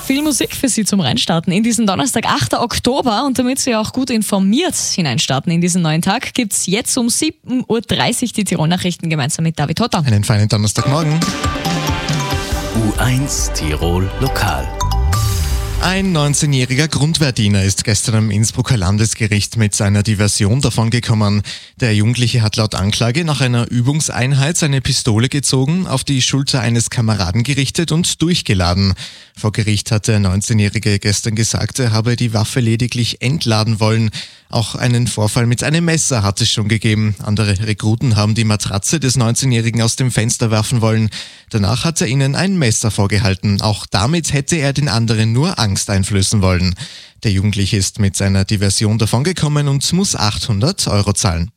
Viel Musik für Sie zum Reinstarten in diesen Donnerstag, 8. Oktober. Und damit Sie auch gut informiert hineinstarten in diesen neuen Tag, gibt es jetzt um 7.30 Uhr die Tirol-Nachrichten gemeinsam mit David Hotter. Einen feinen Donnerstagmorgen. U1 Tirol Lokal. Ein 19-jähriger Grundwehrdiener ist gestern am Innsbrucker Landesgericht mit seiner Diversion davongekommen. Der Jugendliche hat laut Anklage nach einer Übungseinheit seine Pistole gezogen, auf die Schulter eines Kameraden gerichtet und durchgeladen. Vor Gericht hat der 19-Jährige gestern gesagt, er habe die Waffe lediglich entladen wollen. Auch einen Vorfall mit einem Messer hat es schon gegeben. Andere Rekruten haben die Matratze des 19-Jährigen aus dem Fenster werfen wollen. Danach hat er ihnen ein Messer vorgehalten. Auch damit hätte er den anderen nur Angst einflößen wollen. Der Jugendliche ist mit seiner Diversion davongekommen und muss 800 € zahlen.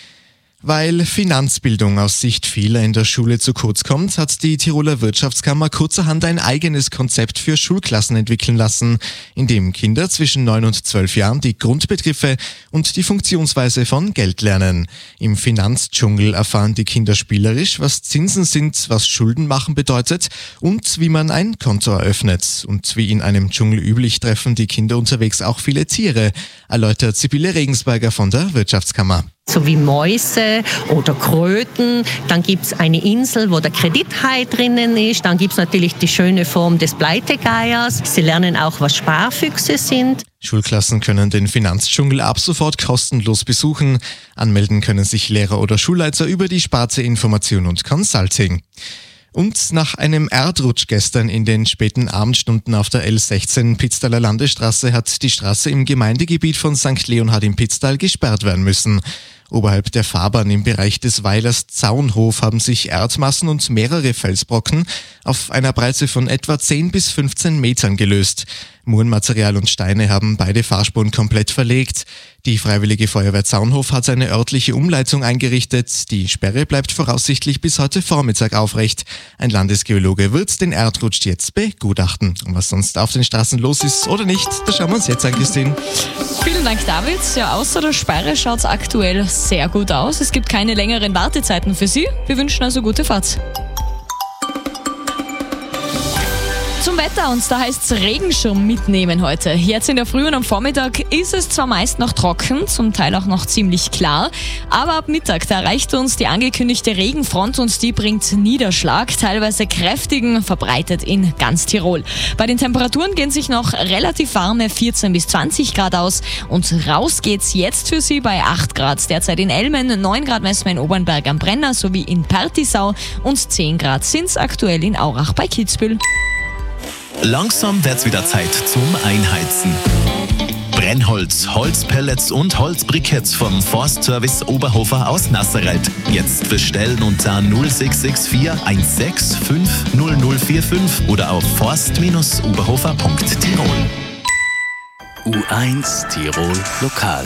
Weil Finanzbildung aus Sicht vieler in der Schule zu kurz kommt, hat die Tiroler Wirtschaftskammer kurzerhand ein eigenes Konzept für Schulklassen entwickeln lassen, in dem Kinder zwischen 9 und 12 Jahren die Grundbegriffe und die Funktionsweise von Geld lernen. Im Finanzdschungel erfahren die Kinder spielerisch, was Zinsen sind, was Schulden machen bedeutet und wie man ein Konto eröffnet. Und wie in einem Dschungel üblich treffen die Kinder unterwegs auch viele Tiere, erläutert Sibylle Regensberger von der Wirtschaftskammer. So wie Mäuse oder Kröten. Dann gibt es eine Insel, wo der Kredithai drinnen ist. Dann gibt es natürlich die schöne Form des Pleitegeiers. Sie lernen auch, was Sparfüchse sind. Schulklassen können den Finanzdschungel ab sofort kostenlos besuchen. Anmelden können sich Lehrer oder Schulleiter über die Sparte Information und Consulting. Und nach einem Erdrutsch gestern in den späten Abendstunden auf der L16 Pitztaler Landesstraße hat die Straße im Gemeindegebiet von St. Leonhard im Pitztal gesperrt werden müssen. Oberhalb der Fahrbahn im Bereich des Weilers Zaunhof haben sich Erdmassen und mehrere Felsbrocken auf einer Breite von etwa 10 bis 15 Metern gelöst. Murenmaterial und Steine haben beide Fahrspuren komplett verlegt. Die Freiwillige Feuerwehr Zaunhof hat eine örtliche Umleitung eingerichtet. Die Sperre bleibt voraussichtlich bis heute Vormittag aufrecht. Ein Landesgeologe wird den Erdrutsch jetzt begutachten. Und was sonst auf den Straßen los ist oder nicht, das schauen wir uns jetzt an, Christine. Vielen Dank, David. Ja, außer der Sperre schaut es aktuell sehr gut aus. Es gibt keine längeren Wartezeiten für Sie. Wir wünschen also gute Fahrt. Zum Wetter, und da heißt es Regenschirm mitnehmen heute. Jetzt in der Früh und am Vormittag ist es zwar meist noch trocken, zum Teil auch noch ziemlich klar, aber ab Mittag, da erreicht uns die angekündigte Regenfront und die bringt Niederschlag, teilweise kräftigen, verbreitet in ganz Tirol. Bei den Temperaturen gehen sich noch relativ warme 14 bis 20 Grad aus und raus geht's jetzt für Sie bei 8 Grad. Derzeit in Elmen, 9 Grad messen wir in Obernberg am Brenner sowie in Pertisau und 10 Grad sind's aktuell in Aurach bei Kitzbühel. Langsam wird's wieder Zeit zum Einheizen. Brennholz, Holzpellets und Holzbriketts vom Forstservice Oberhofer aus Nasserreit. Jetzt bestellen unter 0664 165 0045 oder auf forst-oberhofer.tirol. U1 Tirol Lokal.